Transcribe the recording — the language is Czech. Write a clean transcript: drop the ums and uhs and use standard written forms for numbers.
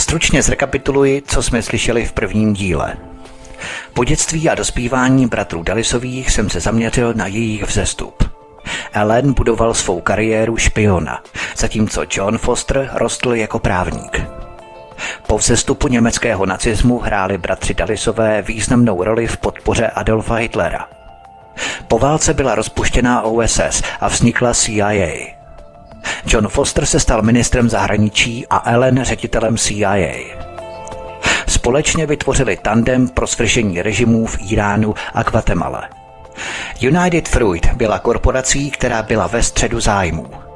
Stručně zrekapituluji, co jsme slyšeli v prvním díle. Po dětství a dospívání bratrů Dullisových jsem se zaměřil na jejich vzestup. Ellen budoval svou kariéru špiona, zatímco John Foster rostl jako právník. Po vzestupu německého nacismu hráli bratři Dullisové významnou roli v podpoře Adolfa Hitlera. Po válce byla rozpuštěná OSS a vznikla CIA. John Foster se stal ministrem zahraničí a Ellen ředitelem CIA. Společně vytvořili tandem pro svržení režimů v Iránu a Guatemala. United Fruit byla korporací, která byla ve středu zájmů.